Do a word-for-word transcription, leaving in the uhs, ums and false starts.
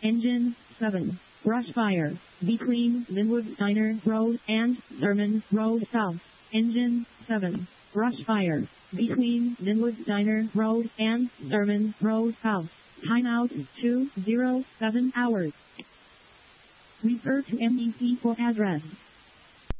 Engine seven. Brush fire. Between Linwood Diner Road and Zerman Road South. Engine seven. Brush fire. Between Linwood Diner Road and Zerman Road South. Timeout two oh seven hours. Refer to M E C for address.